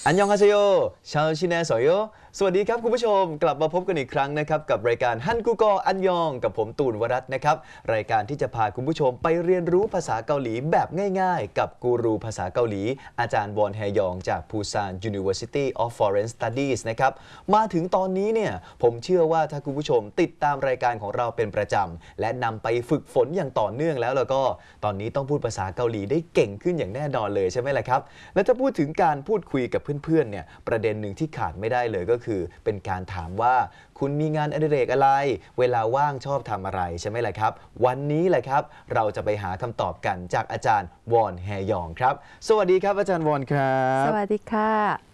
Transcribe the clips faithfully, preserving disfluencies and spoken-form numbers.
อันยองฮาเซโยชาวชินแนสอยโยสวัสดีครับคุณผู้ชมกลับมาพบกันอีกครั้งนะครับกับรายการฮันกูกออันยองกับผมตูนวรัตน์นะครับรายการที่จะพาคุณผู้ชมไปเรียนรู้ภาษาเกาหลีแบบง่ายๆกับกูรูภาษาเกาหลีอาจารย์วอนแฮยองจากปูซาน University of Foreign Studies นะครับมาถึงตอนนี้เนี่ยผมเชื่อว่าถ้าคุณผู้ชมติดตามรายการของเราเป็นประจำและนำไปฝึกฝนอย่างต่อเนื่องแล้วแล้วก็ตอนนี้ต้องพูดภาษาเกาหลีได้เก่งขึ้นอย่างแน่นอนเลยใช่ไหมล่ะครับและถ้าพูดถึงการพูดคุยกับเพื่อนๆเนี่ยประเด็นหนึ่งที่ขาดไม่ได้เลยก็คือเป็นการถามว่าคุณมีงานอดิเรกอะไรเวลาว่างชอบทำอะไรใช่ไหมล่ะครับวันนี้แหละครับเราจะไปหาคำตอบกันจากอาจารย์วอนแฮยองครับสวัสดีครับอาจารย์วอนครับสวัสดีค่ะ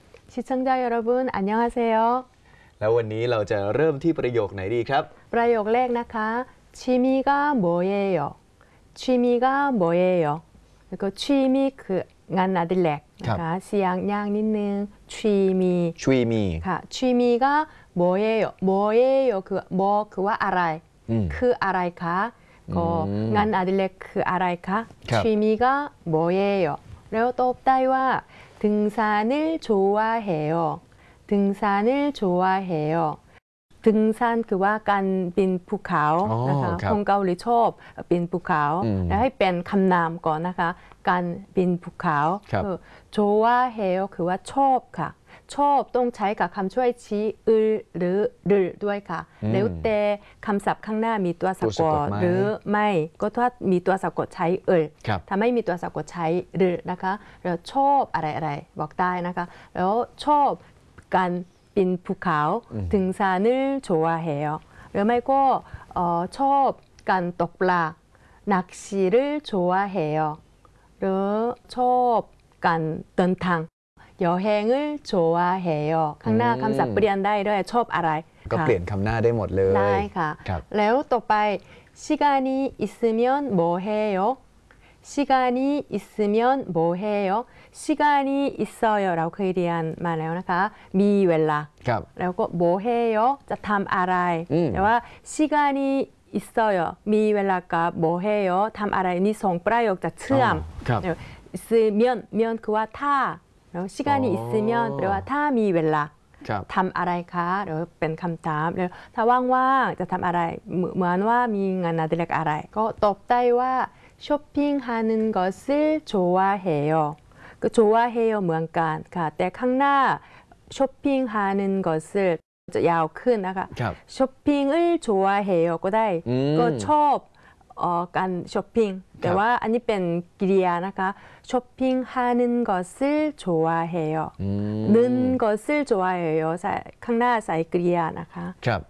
시청자여러분 안녕하세요 แล้ววันนี้เราจะเริ่มที่ประโยคไหนดีครับประโยคแรกนะคะ 취미가 뭐예요 취미가 뭐예요 그리고 취미 그งานอดิเรกนะคะเสียงยากนิดนึง 취미 취미 ค่ะ 취미가 뭐예요 뭐예요คือ뭐คือว่าอะไรคืออะไรคะก็งานอดิเรกคืออะไรคะ 취미가 뭐예요แล้วตอบได้ว่า등산을 좋아해요. 등산을 좋아해요. 등산 คือว่าการปีนภูเขานะคะคนเกาหลีชอบปีนภูเขาแล้วให้เป็นคำนามก่อนนะคะการปีนภูเขาคือ 좋아해요 คือว่าชอบค่ะชอบต้องใช้กับคำช่วยชี้อึลหรือรึด้วยค่ะแล้วแต่คำศัพท์ข้างหน้ามีตัวสะกดหรือไม่ก็ถ้ามีตัวสะกดใช้อึลถ้าไม่มีตัวสะกดใช้รึนะคะแล้วชอบอะไรอะไรบอกได้นะคะแล้วชอบการปีนภูเขาถึงซานึ좋아해요หรือไม่ก็ชอบการตกปลา낚시를 좋아해요หรือชอบการเดินทาง여행을 좋아해요ข้างหน้าคำศัพท์เปลี่ยนได้ด้วยชอบอะไรก็เปลี่ยนคำหน้าได้หมดเลยได้ค่ะแล้วต่อไป시간이 있으면 뭐 해요 시간이 있으면 뭐 해요 시간이 있어요 เราเคยเรียนมาแล้วนะคะมีเวลาแล้วก็ 뭐 해요 จะทำอะไรแต่ว่า시간이 있어요 มีเวลากับ 뭐 해요 ทำอะไรนี่สองประโยคจะเชื่อม있으면 면คือว่าถ้าแล้ว시간이 있으면แปลว่าถ้ามีเวลาทำอะไรคะหรือเป็นคำถามแล้วถ้าว่างๆจะทำอะไรเหมือนว่ามีงานอดิเรกอะไรก็ตอบได้ว่า쇼핑하는 것을 좋아해요ก็좋아해요เหมือนกันค่ะแต่ข้างหน้า쇼핑하는 것을จะยาวขึ้นนะคะ쇼핑을 좋아해요ก็ได้ก็ชอบการช้อปปิ้งแต่ว่าอันนี้เป็นกริยานะคะ쇼핑하는 것을 좋아해요 는 것을 좋아해요ข้างหน้าใส่กริยานะคะ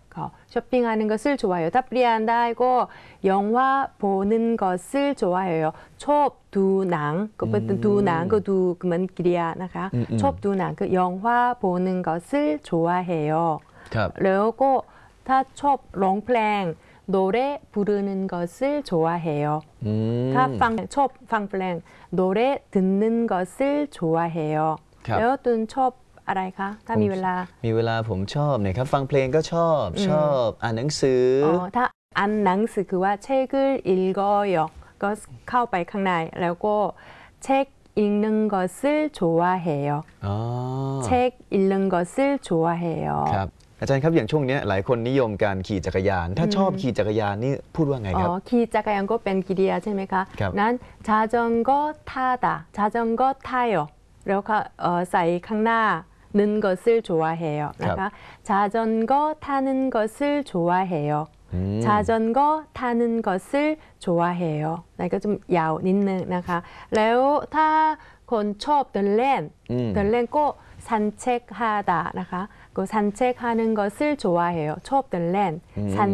쇼핑하는 것을 좋아해요ถ้าเปลี่ยนได้ก็영화 보는 것을 좋아해요ชอบดูหนังก็เป็นดูหนังก็ดูเหมือนกริยานะคะชอบดูหนังคือ영화 보는 것을 좋아해요แล้วก็ถ้าชอบร้องเพลง노래 부르는 것을 좋아해요. 다ฟังชอบฟังเพลง노래 듣는 것을 좋아해요. แล้วตุนชอบอะไรคะถ้ามีเวลามีเวลาผมชอบเนี่ยครับฟังเพลงก็ชอบชอบอ่านหนังสืออ๋อถ้าอ่านหนังสือคือว่า책을 읽어요ก็เข้าไปข้างในแล้วก็책 읽는 것을 좋아해요. 책 읽는 것을 좋아해요. ครับอาจารย์ครับอย่างช่วงนี้หลายคนนิยมการขี่จักรยานถ้าชอบขี่จักรยานนี่พูดว่าไงครับอ๋อขี่จักรยานก็เป็นกริยาใช่ไหมคะนั้น자전거타다자전거타요แล้วก็ใส่ข้างหน้า는 것을 좋아해요นะคะ자전거타는 것을 좋아해요 자전거 타는 것을 좋아해요นี่ก็จะยาวนิดนึงนะคะแล้วถ้าคนชอบเดินเล่นเดินเล่นก็산책하다นะคะก็산책하는 것을 좋아해요. ชอบเดินเล่น